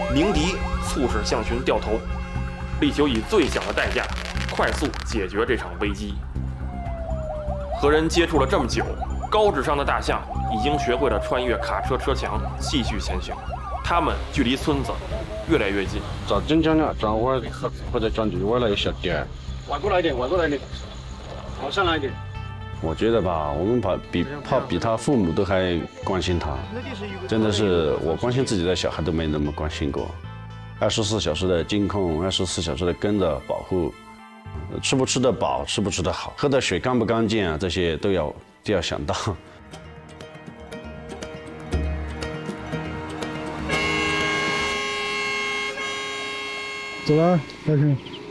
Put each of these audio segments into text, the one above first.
鸣笛促使象群掉头，力求以最小的代价快速解决这场危机。和人接触了这么久，高智商的大象已经学会了穿越卡车车墙，继续前行。他们距离村子越来越近。 转正讲了，转弯或者转右弯来一小点。 往过来一点，往过来一点，往上来一点。 我觉得吧，我们怕比他父母都还关心他，真的是我关心自己的小孩都没那么关心过。24小时的监控，24小时的跟着保护，吃不吃得饱，吃不吃得好，喝的水干不干净啊，这些都要想到。 走了，开始。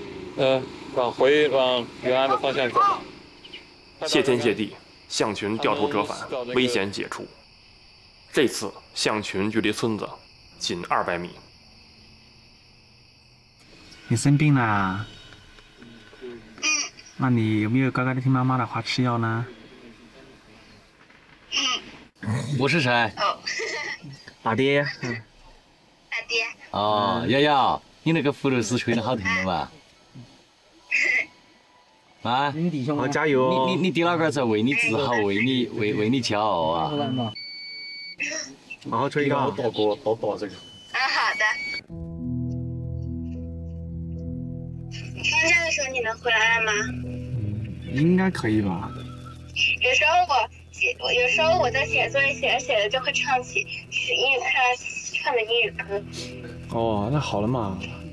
往原来的方向走。 谢天谢地，象群掉头折返，危险解除。这次象群距离村子仅200米。 你生病啦？那你有没有乖乖的听妈妈的话吃药呢？ 我是谁？ 哦， 老爹。 大爹。 哦，瑶瑶，你那个葫芦丝吹得好听的吧？啊， 你弟兄，加油哦！ 你爹老倌在为你自豪，为你骄傲啊！ 好好吹一个， 多这个。 啊，好的。放假的时候你能回来了吗？ 应该可以吧？ 有时候我在写作业写着就会唱起英语课上唱的英语歌。 哦，那好了嘛。